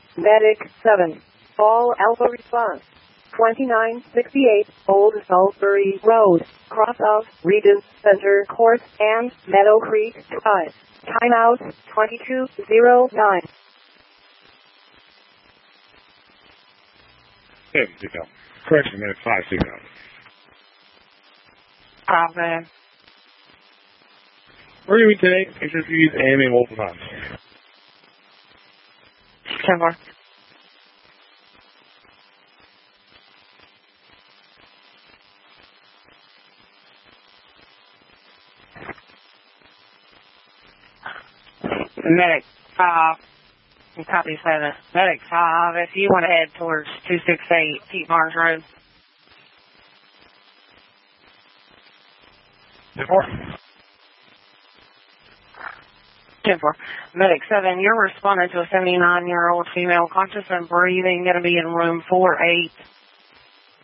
Medic 7. All Alpha response. 2968 Old Salisbury Road, cross of Regent Center Court and Meadow Creek Drive. Timeout 2209. Hey, signal. Correction, minute 5 signal. Man. Where are we today? Interviews AMA Wolfenheim. 10-4. Medic 5. Copy 7. Medic 5, if you want to head towards 268 Pete Mars Road. 10-4. 10-4. Medic 7, you're responding to a 79-year-old female conscious and breathing, going to be in room 48.